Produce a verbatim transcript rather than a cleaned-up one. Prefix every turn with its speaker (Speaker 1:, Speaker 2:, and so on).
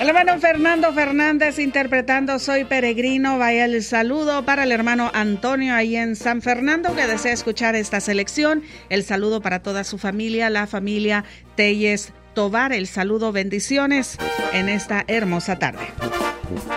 Speaker 1: hermano Fernando Fernández interpretando Soy Peregrino. Vaya el saludo para el hermano Antonio ahí en San Fernando que desea escuchar esta selección. El saludo para toda su familia, la familia Telles Tovar. El saludo, bendiciones en esta hermosa tarde.